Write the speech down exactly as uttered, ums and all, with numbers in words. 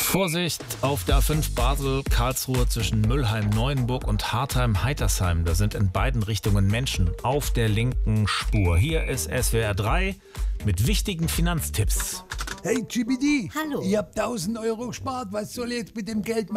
Vorsicht auf der A fünf Basel-Karlsruhe zwischen Müllheim-Neuenburg und Hartheim-Heitersheim. Da sind in beiden Richtungen Menschen auf der linken Spur. Hier ist S W R drei mit wichtigen Finanztipps. Hey G B D, Hallo. ich hab tausend Euro gespart. Was soll ich jetzt mit dem Geld machen?